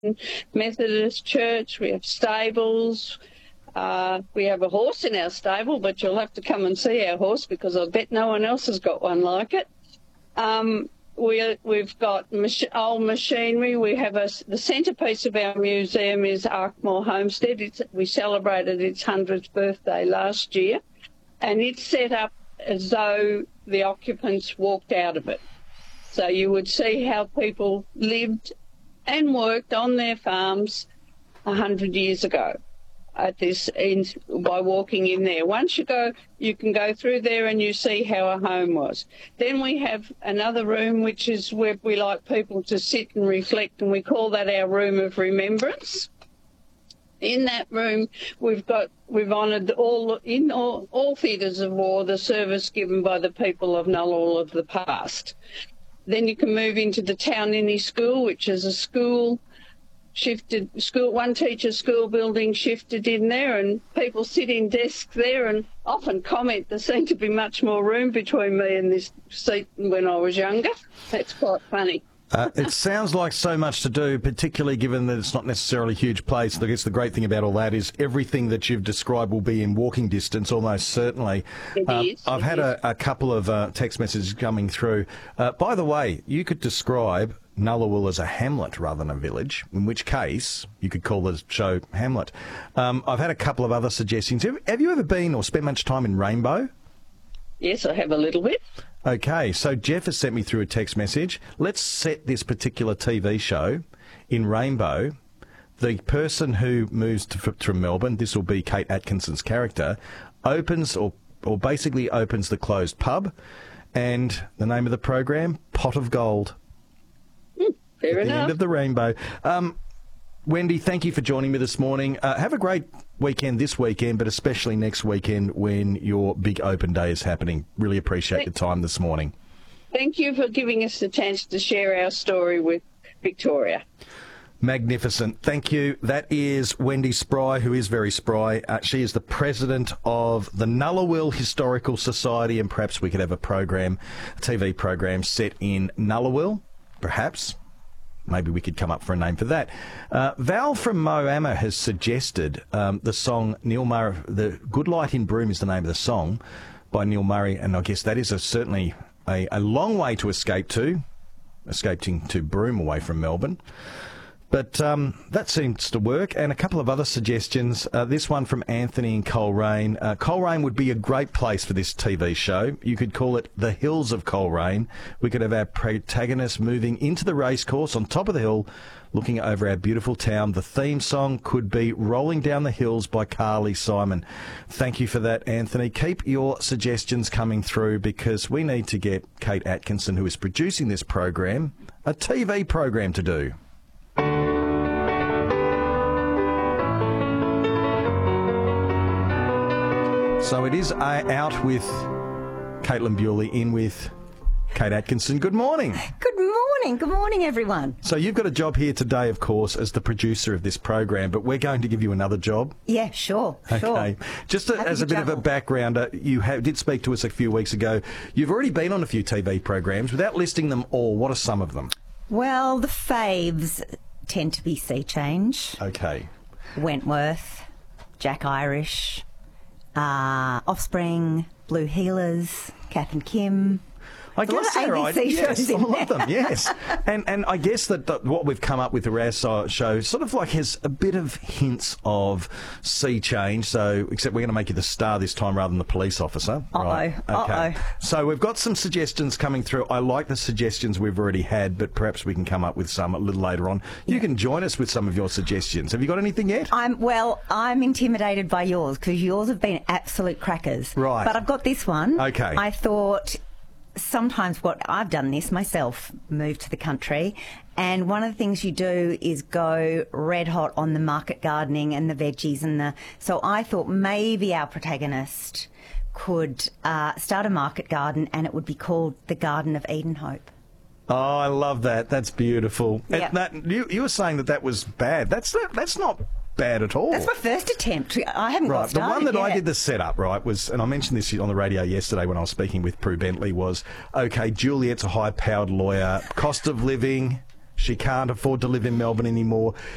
Methodist Church. We have stables. We have a horse in our stable, but you'll have to come and see our horse because I bet no one else has got one like it. We've got old machinery. We have the centrepiece of our museum is Arkmore Homestead. We celebrated its 100th birthday last year, and it's set up as though the occupants walked out of it. So you would see how people lived and worked on their farms 100 years ago by walking in there. Once you go, you can go through there and you see how a home was. Then we have another room which is where we like people to sit and reflect, and we call that our room of remembrance. In that room, we've honoured all theatres of war the service given by the people of Ngunnawal of the past. Then you can move into the Taunini School, which is a one teacher school building shifted in there, and people sit in desks there and often comment there seemed to be much more room between me and this seat when I was younger. That's quite funny. It sounds like so much to do, particularly given that it's not necessarily a huge place. I guess the great thing about all that is everything that you've described will be in walking distance, almost certainly. I've had a couple of text messages coming through. By the way, you could describe Ngunnawal as a hamlet rather than a village, in which case you could call the show Hamlet. I've had a couple of other suggestions. Have you ever been or spent much time in Rainbow? Yes, I have a little bit. Okay, so Jeff has sent me through a text message. Let's set this particular TV show in Rainbow. The person who moves from Melbourne, this will be Kate Atkinson's character, opens the closed pub, and the name of the program, Pot of Gold. Fair enough. The end of the rainbow. Wendy, thank you for joining me this morning. Have a great weekend this weekend, but especially next weekend when your big open day is happening. Really appreciate your time this morning. Thank you for giving us the chance to share our story with Victoria. Magnificent. Thank you. That is Wendy Spry, who is very spry. She is the president of the Ngunnawal Historical Society, and perhaps we could have a TV program set in Ngunnawal, perhaps. Maybe we could come up for a name for that. Val from Moama has suggested the song Neil Murray, The Good Light in Broome is the name of the song by Neil Murray, and I guess that is certainly a long way to escaping to Broome away from Melbourne. But that seems to work. And a couple of other suggestions. This one from Anthony in Coleraine. Coleraine would be a great place for this TV show. You could call it The Hills of Coleraine. We could have our protagonist moving into the racecourse on top of the hill, looking over our beautiful town. The theme song could be Rolling Down the Hills by Carly Simon. Thank you for that, Anthony. Keep your suggestions coming through because we need to get Kate Atkinson, who is producing this program, a TV program to do. So it is out with Caitlin Bewley, in with Kate Atkinson. Good morning. Good morning. Good morning, everyone. So you've got a job here today, of course, as the producer of this program, but we're going to give you another job. Yeah, sure. Okay. Just as a bit of a background, you did speak to us a few weeks ago. You've already been on a few TV programs. Without listing them all, what are some of them? Well, the faves tend to be Sea Change. Okay. Wentworth, Jack Irish, Offspring, Blue Healers, Kath and Kim. I guess they're right. Yes, I love them, yes. And I guess that what we've come up with the our show sort of like has a bit of hints of Sea Change, so except we're going to make you the star this time rather than the police officer. Right? Okay. So we've got some suggestions coming through. I like the suggestions we've already had, but perhaps we can come up with some a little later on. You can join us with some of your suggestions. Have you got anything yet? I'm intimidated by yours because yours have been absolute crackers. Right. But I've got this one. Okay. I thought... Sometimes I've done this myself, moved to the country, and one of the things you do is go red hot on the market gardening and the veggies so I thought maybe our protagonist could start a market garden and it would be called the Garden of Edenhope. Oh, I love that. That's beautiful. Yep. You were saying that was bad. That's not bad at all. That's my first attempt. I haven't got started The one that yet. I did the setup, right, was, and I mentioned this on the radio yesterday when I was speaking with Prue Bentley, was, okay, Juliet's a high-powered lawyer, cost of living, she can't afford to live in Melbourne anymore.